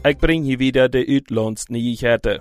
Ich bring hier wieder de Uitlandsnyheiten.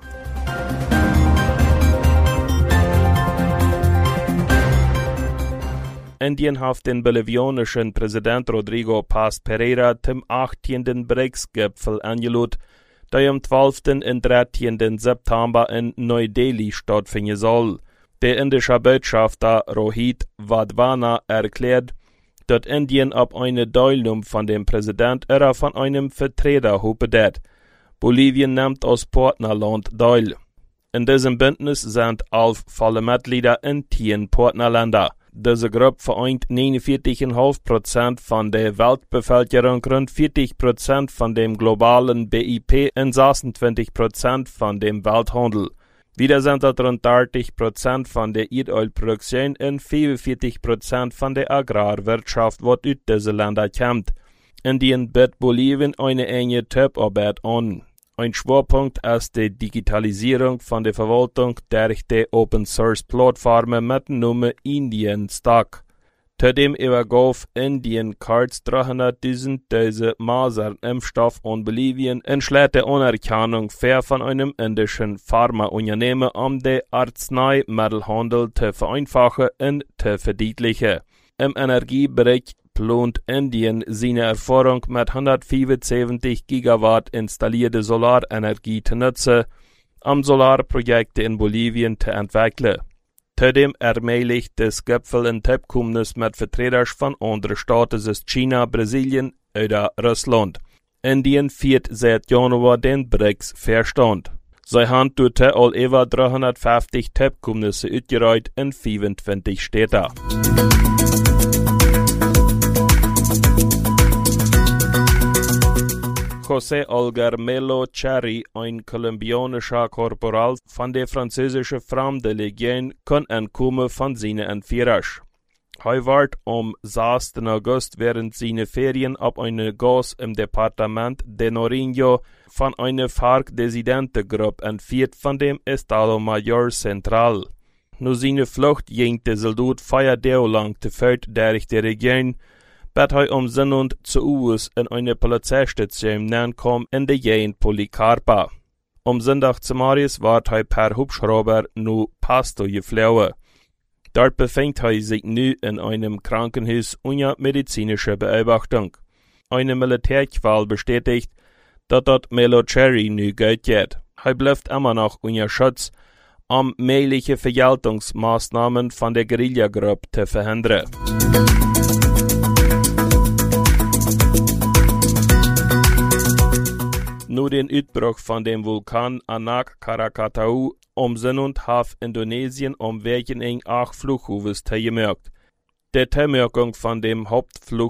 Indien hat den bolivianischen Präsident Rodrigo Paz Pereira zum 18. BRICS-Gipfel eingeladen, der am 12. und 13. September in Neu-Delhi stattfinden soll. Der indische Botschafter Rohit Wadhwana erklärt, dass Indien ab eine Teilnahme von dem Präsident oder von einem Vertreter hofft. Bolivien nimmt als Partnerland teil. In diesem Bündnis sind 11 volle Mitglieder in 10 Partnerländer. Diese Gruppe vereint 49,5% von der Weltbevölkerung, rund 40% von dem globalen BIP und 26% von dem Welthandel. Wieder sind das rund 30% von der Erdölproduktion und 44% von der Agrarwirtschaft, was aus diesen Ländern kommt. Indien bietet Bolivien eine enge Top-Arbeit an. Ein Schwerpunkt ist die Digitalisierung von der Verwaltung durch die Open-Source-Plattformen mit dem Namen Indian Stock. Zudem übergab Indien Cards 300.000 Dosen Masernimpfstoff an Bolivien und schlägt die Anerkennung für von einem indischen Pharmaunternehmen, um den Arzneimittelhandel zu vereinfachen und zu verdeutlichen. Im Energiebereich plant Indien seine Erfahrung mit 175 Gigawatt installierte Solarenergie zu nutzen, um Solarprojekte in Bolivien zu entwickeln. Zudem ermöglicht das Gipfel ein Abkommenes mit Vertretern von anderen Staaten, wie China, Brasilien oder Russland. Indien führt seit Januar den BRICS-Verstand. Sie haben dort all über 350 Abkommnisse ausgereiht in 25 Städten. José Olga Melo Cherry, ein kolumbianischer Korporal von der französischen Fremdenlegion, kann entkommen von seinen Entführern. Er wird am 6. August während seiner Ferien ab einer Gas im Departement de Nariño von einer FARC-Dissidentengruppe entführt von dem Estado Mayor Central. Nur seine Flucht ging der Soldat 4 Tage lang zu Fuß durch die Region, bat er umsinnend zu Uus in eine Polizeistation nankam in der Gegend Policarpa. Am Sonntag zu Marius war er per Hubschrauber nur Pasto geflogen. Dort befindet er sich nun in einem Krankenhaus unter medizinischer Beobachtung. Eine Militärqual bestätigt, dass dort Melo Cherry nun gut geht. Er bleibt immer noch unter Schutz, um mögliche Vergeltungsmaßnahmen von der Guerillagruppe zu verhindern. Nur den Ausbruch von dem Vulkan Anak Krakatau umsinnend hat Indonesien wegen 8 Flughäfen gemerkt. Die Zerstörung von dem Hauptflughafen